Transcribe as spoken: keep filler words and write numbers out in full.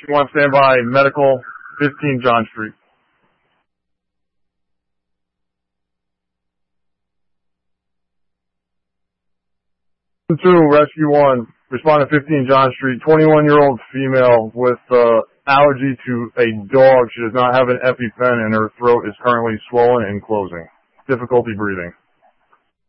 Rescue one, stand by. Medical, fifteen John Street. Two, Rescue one, respond to fifteen John Street, twenty-one-year-old female with uh, allergy to a dog. She does not have an EpiPen and her throat is currently swollen and closing. Difficulty breathing.